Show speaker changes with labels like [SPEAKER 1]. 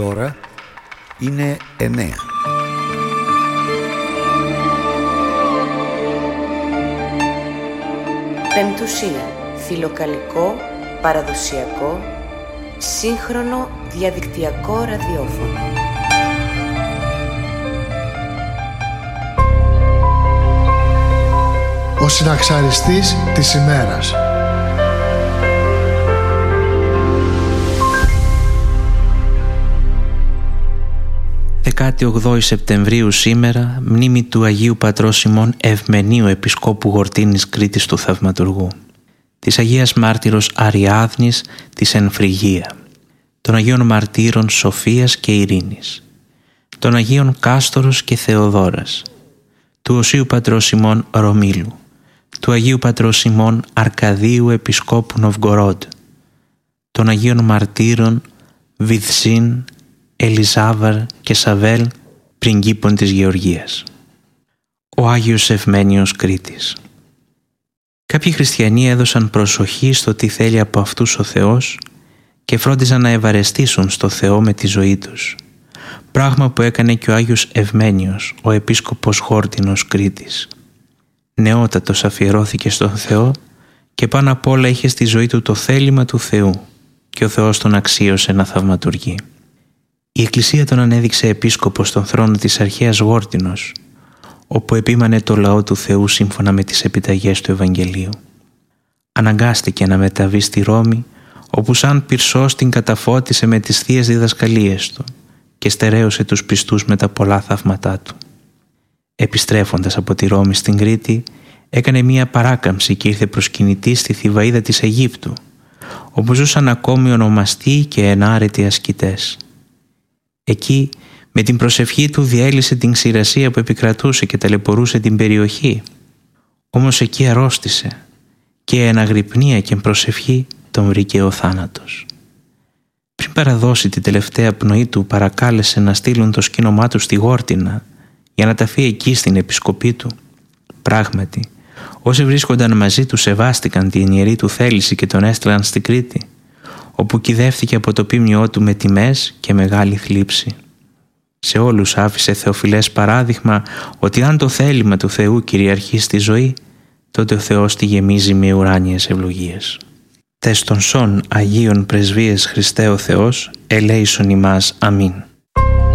[SPEAKER 1] Τώρα είναι 9.
[SPEAKER 2] Πεμπτουσία. Φιλοκαλικό, παραδοσιακό, σύγχρονο διαδικτυακό ραδιόφωνο.
[SPEAKER 3] Ο συναξαριστής της ημέρας.
[SPEAKER 4] Σεπτεμβρίου σήμερα, μνήμη του Αγίου Πατρός Σιμών Ευμενίου Επισκόπου Γορτίνης Κρήτης του Θαυματουργού, της Αγίας Μάρτυρος Αριάδνης της εν Φρυγία, των Αγίων Μαρτύρων Σοφίας και Ειρήνης, των Αγίων Κάστορος και Θεοδόρας, του Οσίου Πατρός Σιμών Ρωμήλου, του Αγίου Πατρός Σιμών Αρκαδίου Επισκόπου Νοβγκορόντ, των Αγίων Μαρτύρων Βιδσίν, Ελισάβαρ και Σαβέλ, πριγκίπων της Γεωργίας. Ο Άγιος Ευμένιος Κρήτης. Κάποιοι χριστιανοί έδωσαν προσοχή στο τι θέλει από αυτούς ο Θεός και φρόντιζαν να ευαρεστήσουν στο Θεό με τη ζωή τους, πράγμα που έκανε και ο Άγιος Ευμένιος, ο Επίσκοπος Χόρτινος Κρήτης. Νεότατος αφιερώθηκε στον Θεό και πάνω απ' όλα είχε στη ζωή του το θέλημα του Θεού και ο Θεός τον αξίωσε να θαυματουργεί. Η Εκκλησία τον ανέδειξε επίσκοπο στον θρόνο της αρχαίας Γόρτινος, όπου επίμανε το λαό του Θεού σύμφωνα με τις επιταγές του Ευαγγελίου. Αναγκάστηκε να μεταβεί στη Ρώμη, όπου σαν πυρσός την καταφώτισε με τις θείες διδασκαλίες του και στερέωσε τους πιστούς με τα πολλά θαύματά του. Επιστρέφοντας από τη Ρώμη στην Κρήτη, έκανε μία παράκαμψη και ήρθε προσκυνητής στη Θηβαΐδα της Αιγύπτου, όπου ζούσαν ακόμη ονομαστοί και ενάρετοι ασκητές. Εκεί, με την προσευχή του διέλυσε την ξηρασία που επικρατούσε και ταλαιπωρούσε την περιοχή. Όμως εκεί αρρώστησε και εν αγρυπνία και εν προσευχή τον βρήκε ο θάνατος. Πριν παραδώσει την τελευταία πνοή του, παρακάλεσε να στείλουν το σκήνομά του στη Γόρτινα για να ταφεί εκεί στην επισκοπή του. Πράγματι, όσοι βρίσκονταν μαζί του σεβάστηκαν την ιερή του θέληση και τον έστειλαν στην Κρήτη, όπου κυδεύτηκε από το ποίμνιό του με τιμές και μεγάλη θλίψη. Σε όλους άφησε θεοφιλές παράδειγμα ότι αν το θέλημα του Θεού κυριαρχεί στη ζωή, τότε ο Θεός τη γεμίζει με ουράνιες ευλογίες. Τες των σών Αγίων Πρεσβείες Χριστέ ο Θεός, ελέησον ημάς. Αμήν.